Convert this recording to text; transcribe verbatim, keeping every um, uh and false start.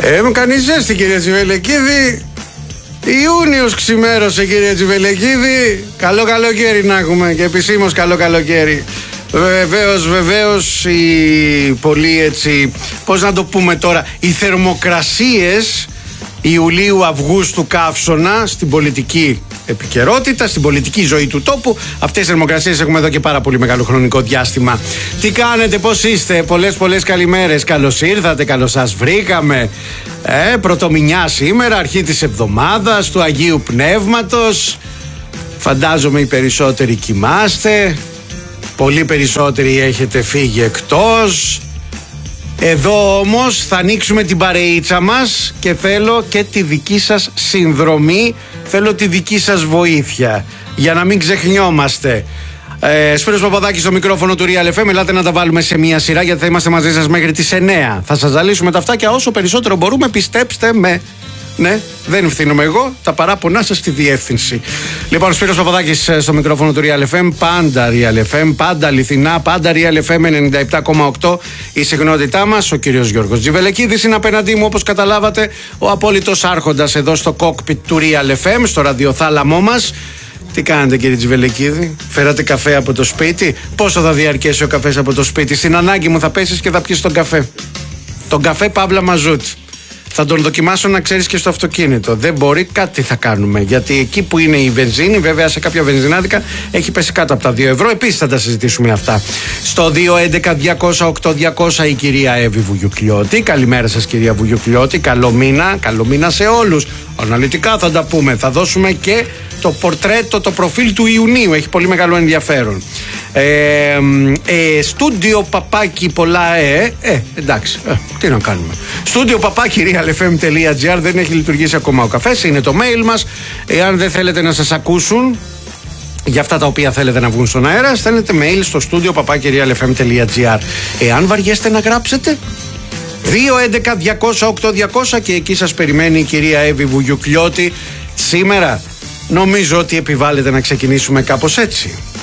Ε, μου κάνει ζέστη, κύριε Τσιβελεκίδη. Ιούνιος ξημέρωσε, κύριε Τσιβελεκίδη. Καλό καλοκαίρι να έχουμε και επισήμως καλό καλοκαίρι. Βεβαίως, βεβαίως, οι πολύ έτσι, πώς να το πούμε τώρα, οι θερμοκρασίες Ιουλίου-Αυγούστου καύσωνα στην πολιτική επικαιρότητα, στην πολιτική ζωή του τόπου. Αυτές τις θερμοκρασίες έχουμε εδώ και πάρα πολύ μεγάλο χρονικό διάστημα. Τι κάνετε, πώς είστε, πολλές πολλές καλημέρες. Καλώς ήρθατε, καλώς σας βρήκαμε. Ε, πρωτομηνιά σήμερα, αρχή της εβδομάδας του Αγίου Πνεύματος. Φαντάζομαι οι περισσότεροι κοιμάστε. Πολύ περισσότεροι έχετε φύγει εκτός. Εδώ όμως θα ανοίξουμε την παρεΐτσα μας και θέλω και τη δική σας συνδρομή, θέλω τη δική σας βοήθεια για να μην ξεχνιόμαστε. Ε, Σπύρος Παπαδάκης στο μικρόφωνο του Real εφ εμ. Ελάτε να τα βάλουμε σε μία σειρά γιατί θα είμαστε μαζί σας μέχρι τις εννέα. Θα σας ζαλίσουμε τα αυτάκια όσο περισσότερο μπορούμε, πιστέψτε με. Ναι, δεν ευθύνομαι εγώ, τα παράπονά σας στη διεύθυνση. Λοιπόν, Σπύρος Παπαδάκης στο μικρόφωνο του Real εφ εμ, πάντα Real εφ εμ, πάντα αληθινά, πάντα Real εφ εμ ενενήντα επτά κόμμα οκτώ η συχνότητά μας. Ο κύριος Γιώργος Τζιβελεκίδης είναι απέναντί μου, όπως καταλάβατε, ο απόλυτος άρχοντας εδώ στο κόκπιτ του Real εφ εμ, στο ραδιοθάλαμό μας. Τι κάνετε, κύριε Τζιβελεκίδη, φέρατε καφέ από το σπίτι? Πόσο θα διαρκέσει ο καφές από το σπίτι? Στην ανάγκη μου θα πέσεις και θα πιεις τον καφέ. Τον καφέ Παύλα Μαζούτ. Θα τον δοκιμάσω, να ξέρεις, και στο αυτοκίνητο. Δεν μπορεί, κάτι θα κάνουμε. Γιατί εκεί που είναι η βενζίνη, βέβαια σε κάποια βενζινάδικα έχει πέσει κάτω από τα δύο ευρώ. Επίσης θα τα συζητήσουμε αυτά. Στο δύο έντεκα διακόσια οκτώ διακόσια η κυρία Εύη Βουγιουκλιώτη. Καλημέρα σας, κυρία Βουγιουκλιώτη. Καλό μήνα, καλό μήνα σε όλους. Αναλυτικά θα τα πούμε. Θα δώσουμε και το πορτρέτο, το προφίλ του Ιουνίου. Έχει πολύ μεγάλο ενδιαφέρον. Ε, ε, στούντιο παπάκι πολλά ε, ε, εντάξει, ε, τι να κάνουμε. Στούντιο παπάκι real f m τελεία g r. Δεν έχει λειτουργήσει ακόμα ο καφές, είναι το mail μας. Εάν δεν θέλετε να σας ακούσουν για αυτά τα οποία θέλετε να βγουν στον αέρα, στέλνετε mail στο στούντιο παπάκι real f m τελεία g r. Εάν βαριέστε να γράψετε, δύο έντεκα διακόσια οκτώ διακόσια και εκεί σας περιμένει η κυρία Εύη Βουγιουκλιώτη. Σήμερα νομίζω ότι επιβάλλεται να ξεκινήσουμε κάπως έτσι.